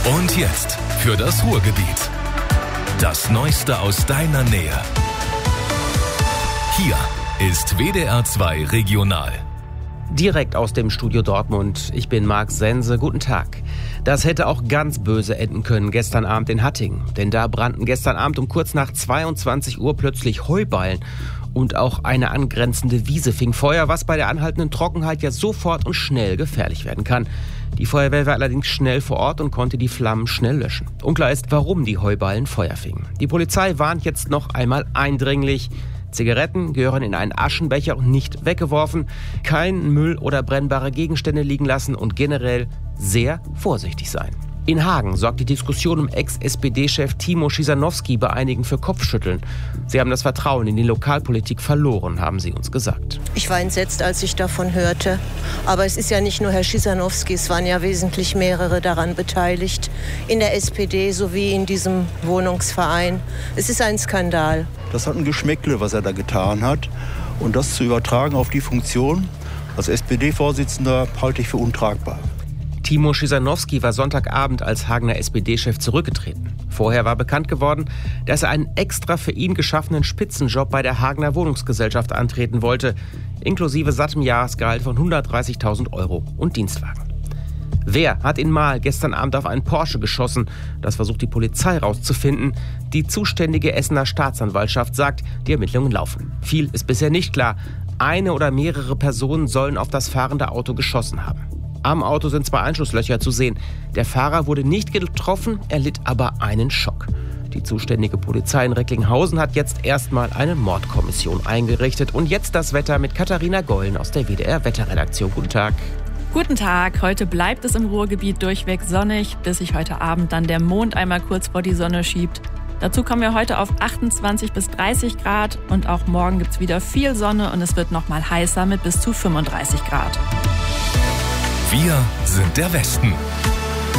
Und jetzt für das Ruhrgebiet. Das Neueste aus deiner Nähe. Hier ist WDR 2 Regional. Direkt aus dem Studio Dortmund. Ich bin Marc Sense. Guten Tag. Das hätte auch ganz böse enden können gestern Abend in Hattingen. Denn da brannten gestern Abend um kurz nach 22 Uhr plötzlich Heuballen. Und auch eine angrenzende Wiese fing Feuer, was bei der anhaltenden Trockenheit ja sofort und schnell gefährlich werden kann. Die Feuerwehr war allerdings schnell vor Ort und konnte die Flammen schnell löschen. Unklar ist, warum die Heuballen Feuer fingen. Die Polizei warnt jetzt noch einmal eindringlich: Zigaretten gehören in einen Aschenbecher und nicht weggeworfen, kein Müll oder brennbare Gegenstände liegen lassen und generell sehr vorsichtig sein. In Hagen sorgt die Diskussion um Ex-SPD-Chef Timo Schisanowski bei einigen für Kopfschütteln. Sie haben das Vertrauen in die Lokalpolitik verloren, haben sie uns gesagt. Ich war entsetzt, als ich davon hörte. Aber es ist ja nicht nur Herr Schisanowski, es waren ja wesentlich mehrere daran beteiligt. In der SPD sowie in diesem Wohnungsverein. Es ist ein Skandal. Das hat ein Geschmäckle, was er da getan hat. Und das zu übertragen auf die Funktion als SPD-Vorsitzender halte ich für untragbar. Timo Schisanowski war Sonntagabend als Hagener SPD-Chef zurückgetreten. Vorher war bekannt geworden, dass er einen extra für ihn geschaffenen Spitzenjob bei der Hagener Wohnungsgesellschaft antreten wollte, inklusive sattem Jahresgehalt von 130.000 € und Dienstwagen. Wer hat in Mahl gestern Abend auf einen Porsche geschossen? Das versucht die Polizei rauszufinden. Die zuständige Essener Staatsanwaltschaft sagt, die Ermittlungen laufen. Viel ist bisher nicht klar. Eine oder mehrere Personen sollen auf das fahrende Auto geschossen haben. Am Auto sind 2 Einschusslöcher zu sehen. Der Fahrer wurde nicht getroffen, er litt aber einen Schock. Die zuständige Polizei in Recklinghausen hat jetzt erstmal eine Mordkommission eingerichtet. Und jetzt das Wetter mit Katharina Gollen aus der WDR-Wetterredaktion. Guten Tag. Guten Tag. Heute bleibt es im Ruhrgebiet durchweg sonnig, bis sich heute Abend dann der Mond einmal kurz vor die Sonne schiebt. Dazu kommen wir heute auf 28 bis 30 Grad und auch morgen gibt es wieder viel Sonne und es wird noch mal heißer mit bis zu 35 Grad. Wir sind der Westen.